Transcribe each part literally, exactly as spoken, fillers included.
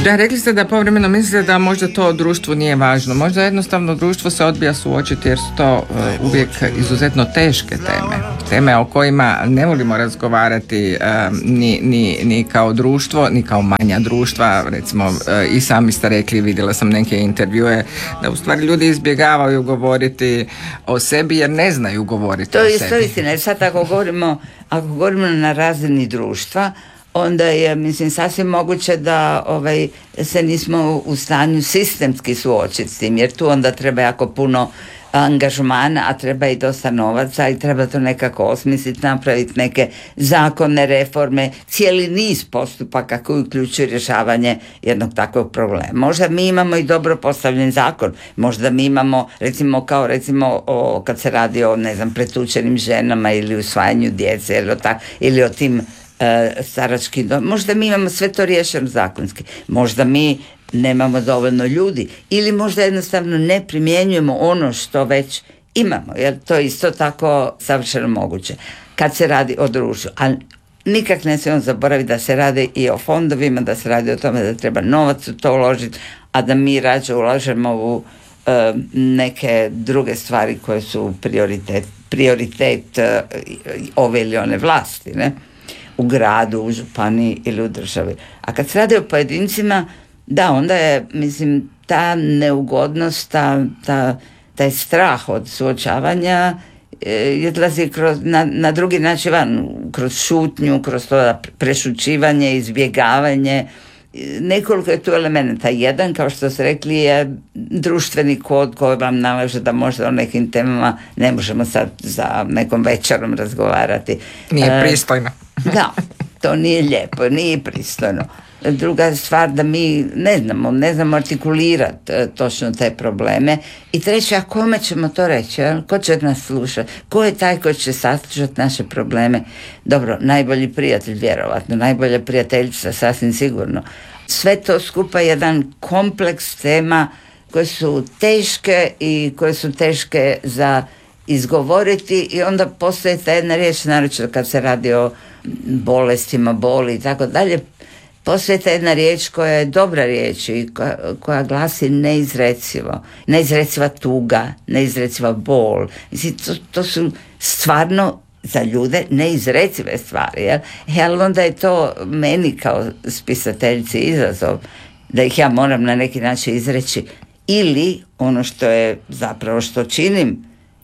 Da, rekli ste da povremeno mislite da možda to društvu nije važno. Možda jednostavno društvo se odbija suočiti jer su to uh, uvijek izuzetno teške teme. Teme o kojima ne volimo razgovarati uh, ni, ni, ni kao društvo, ni kao manja društva. Recimo, uh, i sami ste rekli, vidjela sam neke intervjue, da u stvari ljudi izbjegavaju govoriti o sebi jer ne znaju govoriti to o je, sebi. To je istina. Sad ako govorimo, ako govorimo na razini društva, onda je, mislim, sasvim moguće da ovaj, se nismo u stanju sistemski suočiti s tim, jer tu onda treba jako puno angažmana, a treba i dosta novaca i treba to nekako osmisliti, napraviti neke zakone, reforme, cijeli niz postupaka koji uključuju rješavanje jednog takvog problema. Možda mi imamo i dobro postavljen zakon, možda mi imamo, recimo, kao recimo o, kad se radi o, ne znam, pretučenim ženama ili usvajanju djece ili o, tak, ili o tim E, starački dom. Možda mi imamo sve to riješeno zakonski, možda mi nemamo dovoljno ljudi ili možda jednostavno ne primjenjujemo ono što već imamo, jer to je isto tako savršeno moguće kad se radi o društvu. A nikak ne smijemo zaboraviti da se radi i o fondovima, da se radi o tome da treba novac u to uložiti, a da mi rađe ulažemo u e, neke druge stvari koje su prioritet, prioritet e, ove ili one vlasti, ne? U gradu, u županiji ili u državi. A kad se radi o pojedincima, da, onda je, mislim, ta neugodnost, ta, ta, taj strah od suočavanja je odlazi kroz, na, na drugi način van, kroz šutnju, kroz to prešućivanje, izbjegavanje. Nekoliko je tu elementa. Jedan, kao što ste rekli, je društveni kod koji vam nalaže da možda o nekim temama ne možemo sad za nekom večerom razgovarati. Nije pristojno. Da, to nije lijepo, nije pristojno. Druga stvar, da mi ne znamo, ne znamo artikulirati točno te probleme. I treće, a kome ćemo to reći? A? Ko će nas slušati? Ko je taj koji će saslušati naše probleme? Dobro, najbolji prijatelj, vjerovatno, najbolja prijateljica, sasvim sigurno. Sve to skupa je jedan kompleks tema koje su teške i koje su teške za izgovoriti i onda postoji ta jedna riječ, naročito kad se radi o bolestima, boli i tako dalje, postoji ta jedna riječ koja je dobra riječ i koja, koja glasi neizrecivo, neizreciva tuga, neizreciva bol. Mislim, to, to su stvarno za ljude neizrecive stvari, jel? Jel onda je to meni kao spisateljici izazov da ih ja moram na neki način izreći, ili ono što je zapravo što činim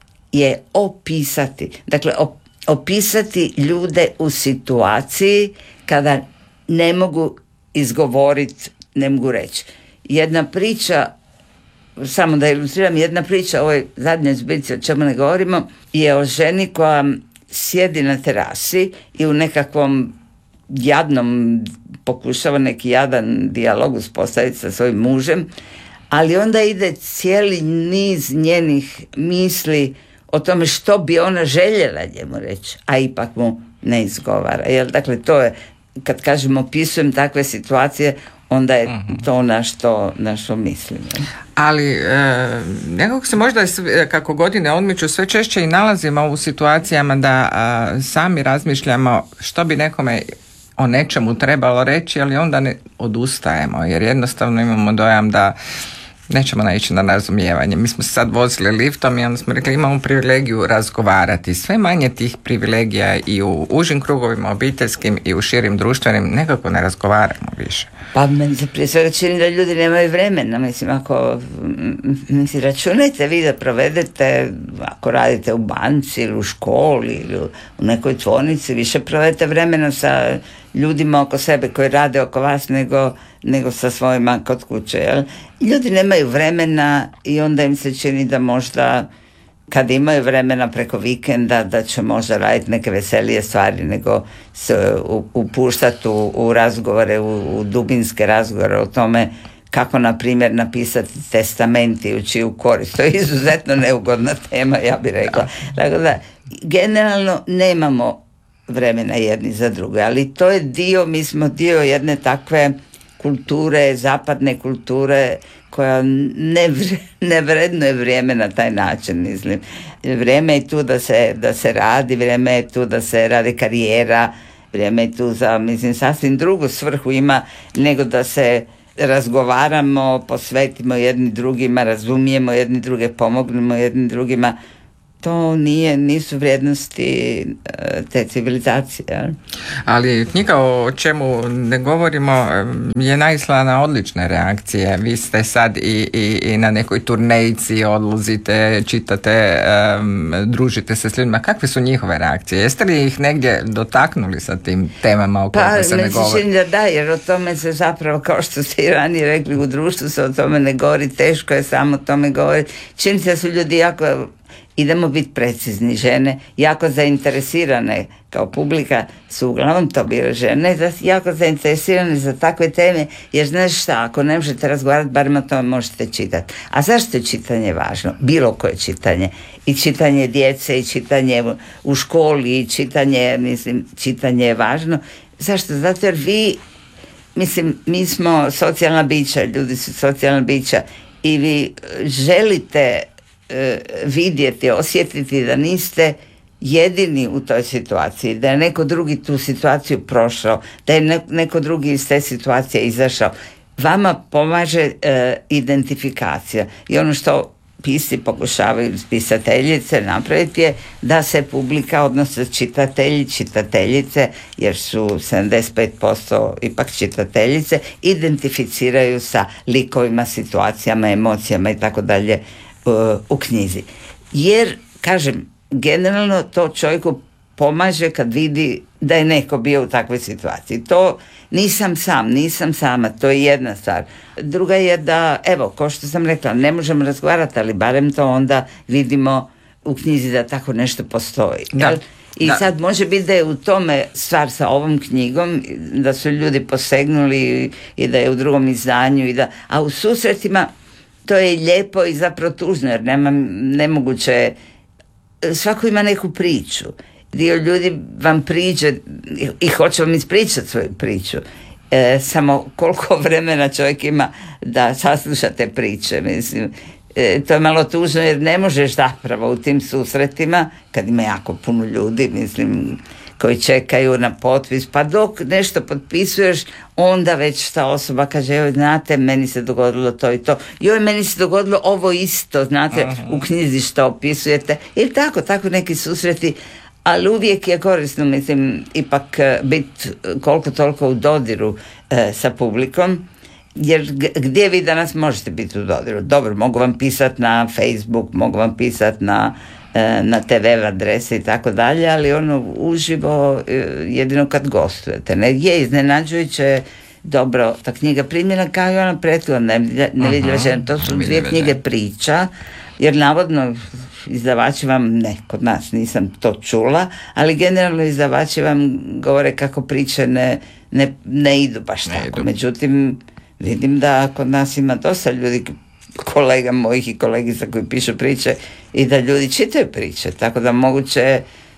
je opisati. Dakle, opisati ljude u situaciji kada ne mogu izgovoriti, ne mogu reći. Jedna priča, samo da ilustriram, jedna priča o ovoj zadnjoj zbirci, o čemu ne govorimo, je o ženi koja sjedi na terasi i u nekakvom jadnom pokušava neki jadan dijalog uspostaviti sa svojim mužem, ali onda ide cijeli niz njenih misli o tome što bi ona željela njemu reći, a ipak mu ne izgovara. Jel? Dakle, to je, kad kažem opisujem takve situacije, onda je to na što, na što mislim. Ali e, nekako se možda kako godine odmiču sve češće i nalazimo u situacijama da a, sami razmišljamo što bi nekome o nečemu trebalo reći, ali onda ne odustajemo jer jednostavno imamo dojam da nećemo naići na razumijevanje. Mi smo se sad vozili liftom i onda smo rekli imamo privilegiju razgovarati. Sve manje tih privilegija i u užim krugovima obiteljskim i u širim društvenim nekako ne razgovaramo više. Pa meni se prije svega čini da ljudi nemaju vremena. Mislim, ako mislim, računajte vi da provedete, ako radite u banci ili u školi ili u nekoj tvornici, više provedete vremena sa ljudima oko sebe koji rade oko vas nego, nego sa svojima kod kuće. Jel? Ljudi nemaju vremena i onda im se čini da možda kad imaju vremena preko vikenda da će možda raditi neke veselije stvari nego se upuštati u, u razgovore, u, u dubinske razgovore o tome kako, na primjer, napisati testament i u čiju korist. To je izuzetno neugodna tema, ja bih rekla. Tako da, generalno nemamo vremena jedni za druge, ali to je dio, mi smo dio jedne takve kulture, zapadne kulture koja ne, vre, ne vrednuje vrijeme na taj način, mislim. Vrijeme je tu da se, da se radi, vrijeme je tu da se radi karijera, vrijeme je tu za, mislim, sasvim drugu svrhu ima nego da se razgovaramo, posvetimo jedni drugima, razumijemo jedni druge, pomognemo jedni drugima. To nije, nisu vrijednosti te civilizacije. Ali knjiga o čemu ne govorimo je naišla na odlične reakcije. Vi ste sad i, i, i na nekoj turnejici, odlazite, čitate, um, družite se s ljudima. Kakve su njihove reakcije? Jeste li ih negdje dotaknuli sa tim temama o kojima pa, se ne govori? Pa, da da, jer o tome se zapravo, kao što ste i ranije rekli, u društvu se o tome ne govori, teško je samo o tome govoriti. Čini se da su ljudi jako... Idemo biti precizni, žene jako zainteresirane kao publika su uglavnom to bile žene, da jako zainteresirane za takve teme, jer znaš šta, ako ne možete razgovarati, barem o tome možete čitati. A zašto je čitanje važno? Bilo koje čitanje. I čitanje djece, i čitanje u školi, i čitanje, mislim, čitanje je važno. Zašto? Zato jer vi, mislim, mi smo socijalna bića, ljudi su socijalna bića i vi želite vidjeti, osjetiti da niste jedini u toj situaciji, da je neko drugi tu situaciju prošao, da je neko drugi iz te situacije izašao. Vama pomaže e, identifikacija i ono što pisci pokušavaju, pisateljice napraviti je da se publika, odnosno čitatelji, čitateljice, jer su sedamdeset pet posto ipak čitateljice, identificiraju sa likovima, situacijama, emocijama i tako dalje u knjizi. Jer, kažem, generalno to čovjeku pomaže kad vidi da je neko bio u takvoj situaciji. To nisam sam, nisam sama, to je jedna stvar. Druga je da, evo, kao što sam rekla, ne možemo razgovarati, ali barem to onda vidimo u knjizi da tako nešto postoji. Da. I da. Sad može biti da je u tome stvar sa ovom knjigom, da su ljudi posegnuli i da je u drugom izdanju, i da, a u susretima to je lijepo i zapravo tužno, jer nema, nemoguće, svako ima neku priču. Dio ljudi vam priđe i hoće vam ispričati svoju priču. E, samo koliko vremena čovjek ima da saslušate priče, mislim. E, to je malo tužno jer ne možeš zapravo u tim susretima, kad ima jako puno ljudi, mislim, koji čekaju na potpis, pa dok nešto potpisuješ, onda već ta osoba kaže, joj, znate, meni se dogodilo to i to, joj, meni se dogodilo ovo isto, znate, aha, u knjizi što opisujete, ili tako, tako neki susreti, ali uvijek je korisno, mislim, ipak biti koliko toliko u dodiru e, sa publikom, jer gdje vi danas možete biti u dodiru? Dobro, mogu vam pisati na Facebook, mogu vam pisati na na te web adrese i tako dalje, ali ono uživo jedino kad gostujete. Ne, je iznenađujuće dobro ta knjiga primjena kao i ona prethodna Nevidljiva žena. To su dvije knjige priča, jer navodno izdavači vam, ne, kod nas nisam to čula, ali generalno izdavači vam govore kako priče ne, ne, ne idu baš ne tako. Idu. Međutim, vidim da kod nas ima dosta ljudi, kolega mojih i kolegica koji pišu priče, i da ljudi čitaju priče, tako da moguće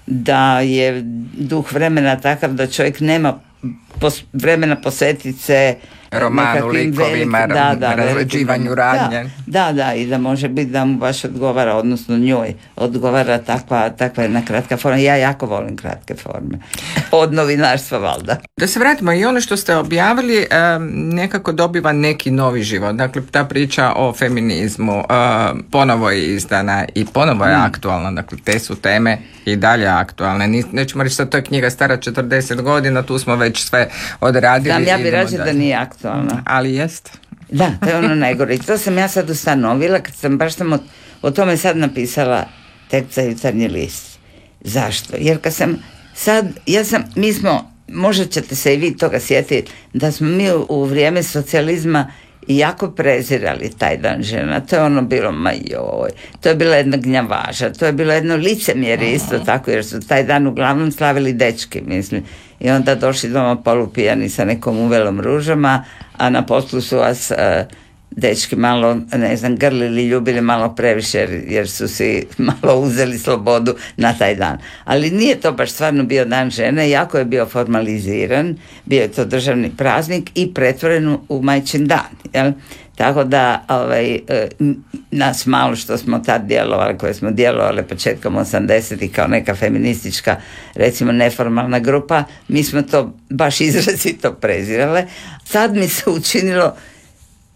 da je duh vremena takav da čovjek nema pos, vremena posvetiti se romanu, likovima, velik, da, da, razređivanju radnje. Da, da, da, i da može biti da mu baš odgovara, odnosno njoj odgovara takva, takva jedna kratka forma. Ja jako volim kratke forme. Od novinarstva, valjda. Da se vratimo, i ono što ste objavili nekako dobiva neki novi život. Dakle, ta priča o feminizmu ponovo je izdana i ponovo je mm. aktualna. Dakle, te su teme i dalje aktualne. Nećemo reći da to je knjiga stara četrdeset godina, tu smo već sve odradili. Znam, ja bih reći da nije aktualna. Ali jest. Da, to je ono najgore. I to sam ja sad ustanovila kad sam baš sam o, o tome sad napisala tekst za Jutarnji list. Zašto? Jer kad sam sad, ja sam, mi smo, možda ćete se i vi toga sjetiti, da smo mi u, u vrijeme socijalizma jako prezirali taj dan žena. To je ono bilo, ma joj, to je bila jedna gnjavaža, to je bilo jedno licemjerje isto tako, jer su taj dan uglavnom slavili dečki, mislim. I onda došli doma polupijani sa nekom uvelom ružama, a na poslu su vas uh, dečki malo, ne znam, grlili, ljubili malo previše, jer, jer su si malo uzeli slobodu na taj dan. Ali nije to baš stvarno bio dan žene, jako je bio formaliziran, bio je to državni praznik i pretvoren u majčin dan, jel? Tako da ovaj, nas malo što smo tad djelovali, koje smo djelovali početkom osamdesetih kao neka feministička, recimo neformalna grupa, mi smo to baš izrazito prezirale. Sad mi se učinilo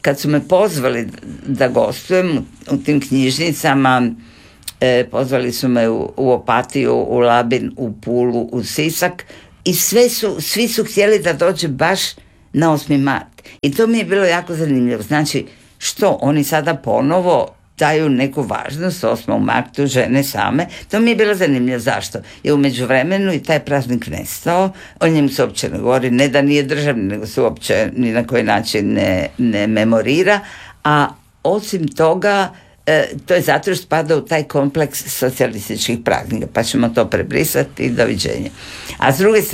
kad su me pozvali da gostujem u tim knjižnicama, e, pozvali su me u, u Opatiju, u Labin, u Pulu, u Sisak i sve su, svi su htjeli da dođe baš na osmi mart. I to mi je bilo jako zanimljivo. Znači, što oni sada ponovo daju neku važnost osmom martu žene same, to mi je bilo zanimljivo. Zašto? Jer u međuvremenu i taj praznik nestao, o njemu se uopće ne govori, ne da nije državni, nego se uopće ni na koji način ne, ne memorira, a osim toga, e, to je zato što spada u taj kompleks socijalističkih praznika, pa ćemo to prebrisati i doviđenja. A s druge strane,